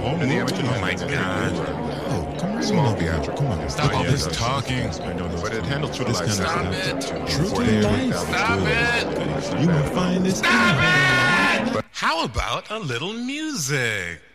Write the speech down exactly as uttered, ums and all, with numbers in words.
In the amateur, Oh my God. Oh, come on, small theatrical. Come on, Stop all this yes, talking. I know, but it handles true to life. Stop it. True to life. Stop it. You will find this. Stop it. How about a little music?